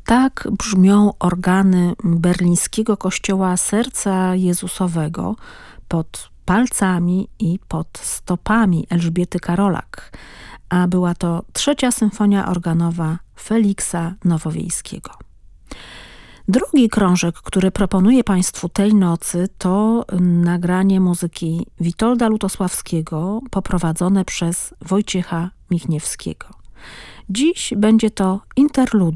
Tak brzmią organy berlińskiego kościoła Serca Jezusowego pod palcami i pod stopami Elżbiety Karolak, a była to trzecia symfonia organowa Feliksa Nowowiejskiego. Drugi krążek, który proponuję Państwu tej nocy, to nagranie muzyki Witolda Lutosławskiego poprowadzone przez Wojciecha Michniewskiego. Dziś będzie to interludia.